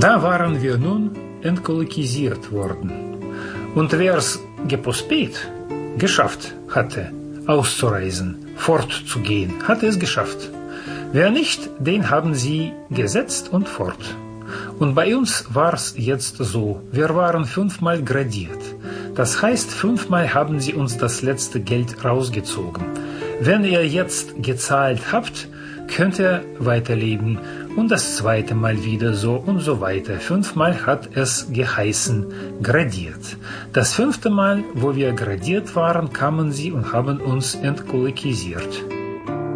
Da waren wir nun entkolekisiert worden. Und wer es geschafft hatte, auszureisen, fortzugehen, hatte es geschafft. Wer nicht, den haben sie gesetzt und fort. Und bei uns war's jetzt so, wir waren 5-mal gradiert. Das heißt, 5-mal haben sie uns das letzte Geld rausgezogen. Wenn ihr jetzt gezahlt habt, könnt ihr weiterleben und das 2. Mal wieder so und so weiter. 5-mal hat es geheißen, gradiert. Das 5. Mal, wo wir gradiert waren, kamen sie und haben uns entkolekisiert.